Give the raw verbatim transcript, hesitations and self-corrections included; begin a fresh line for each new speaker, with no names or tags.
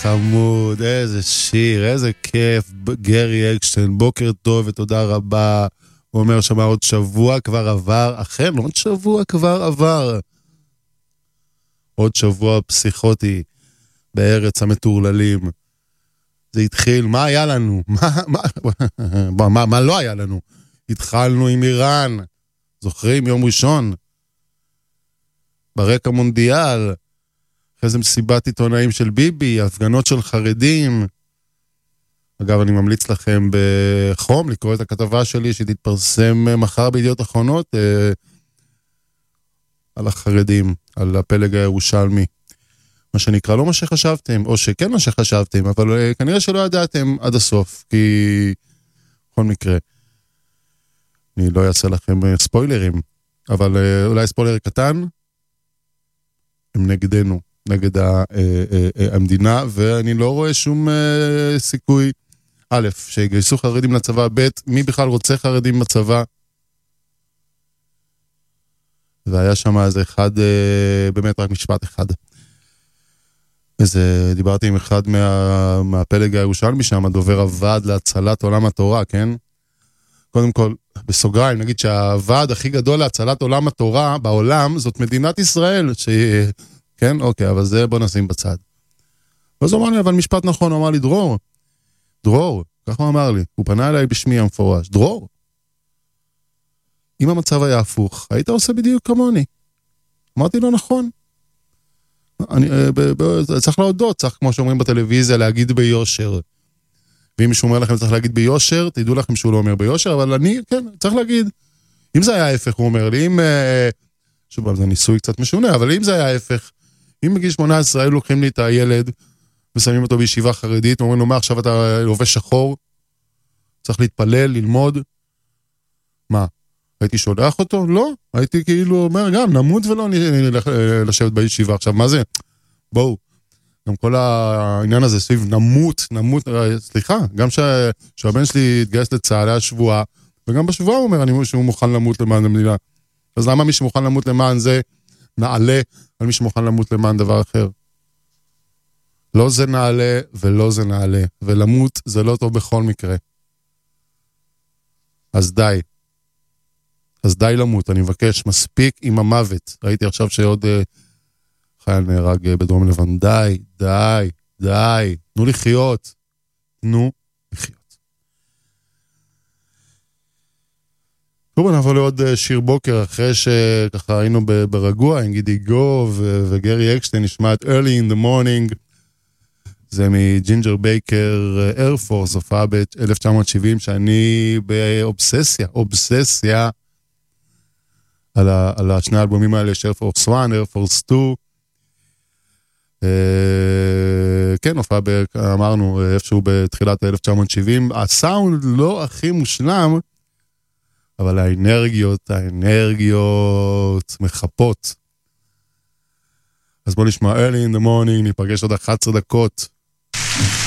חמוד, איזה שיר, איזה כיף, גרי אקשטיין, בוקר טוב ותודה רבה. הוא אומר שמה עוד שבוע כבר עבר, אכן עוד שבוע כבר עבר. עוד שבוע פסיכוטי בארץ המטורללים. זה התחיל, מה היה לנו? מה, מה, מה, מה לא היה לנו? התחלנו עם איראן, זוכרים יום ראשון, ברקע מונדיאל, אחרי זה מסיבת עיתונאים של ביבי, הפגנות של חרדים. אגב, אני ממליץ לכם בחום לקרוא את הכתבה שלי שתתפרסם מחר בידיעות אחרונות אה, על החרדים, על הפלג הירושלמי. מה שנקרא, לא מה שחשבתם, או שכן מה שחשבתם, אבל אה, כנראה שלא ידעתם עד הסוף, כי בכל מקרה, אני לא אעשה לכם ספוילרים, אבל אה, אולי ספוילר קטן, הם נגדנו. נגד המדינה, ואני לא רואה שום סיכוי, א', שיגייסו חרדים לצבא, ב', מי בכלל רוצה חרדים בצבא? והיה שם איזה אחד, באמת רק משפט אחד. איזה, דיברתי עם אחד מה, מהפלג הירושלמי שם, הדובר הוועד להצלת עולם התורה, כן? קודם כל, בסוגריים, נגיד שהוועד הכי גדול להצלת עולם התורה בעולם, זאת מדינת ישראל, שהיא... כן? אוקיי, אבל זה בוא נשים בצד. ואז הוא אמר לי, אבל משפט נכון, הוא אמר לי, דרור, דרור, ככה הוא אמר לי, הוא פנה אליי בשמי המפורש, דרור, אם המצב היה הפוך, היית עושה בדיוק כמוני. אמרתי לו, נכון. אני, ב, ב, צריך להודות, צריך, כמו שאומרים בטלוויזיה, להגיד ביושר. ואם מישהו אומר לכם, צריך להגיד ביושר, תדעו לכם שהוא לא אומר ביושר, אבל אני, כן, צריך להגיד. אם זה היה ההפך, הוא אומר לי, אם, שוב, זה ניסוי קצת משונה, אבל אם זה היה ההפך, אם בגיל שמונה עשרה היו לוקחים לי את הילד ושמים אותו בישיבה חרדית, אומרים לו, מה עכשיו אתה לובש שחור? צריך להתפלל, ללמוד. מה? הייתי שולח אותו? לא. הייתי כאילו אומר, גם נמות ולא נלך לשבת בישיבה. עכשיו, מה זה? בואו. גם כל העניין הזה סביב נמות, נמות, סליחה, גם שהבן שלי התגייס לצה"ל השבועה, וגם בשבועה הוא אומר אני, שהוא מוכן למות למען המדינה. אז למה מי שמוכן למות למען זה נעלה על מי שמוכן למות למען דבר אחר? לא זה נעלה ולא זה נעלה, ולמות זה לא טוב בכל מקרה. אז די. אז די למות, אני מבקש, מספיק עם המוות. ראיתי עכשיו שעוד uh, חייל נהרג uh, בדרום לבן. די, די, די. תנו לחיות. תנו לחיות. טוב, נעבור לעוד שיר בוקר, אחרי שככה היינו ברגוע, עם גידי גוב וגרי אקשטיין, נשמע את Early in the Morning, זה מג'ינג'ר בייקר איירפורס, הופעה ב-אלף תשע מאות שבעים, שאני באובססיה, אובססיה, על, ה- על השני האלבומים האלה, יש איירפורס אחת, איירפורס שתיים, אה, כן, הופעה, ב- אמרנו, איפשהו בתחילת אלף תשע מאות שבעים, הסאונד לא הכי מושלם, אבל האנרגיות, האנרגיות מחפות. אז בוא נשמע Early in the Morning, ניפגש עוד אחת עשרה דקות.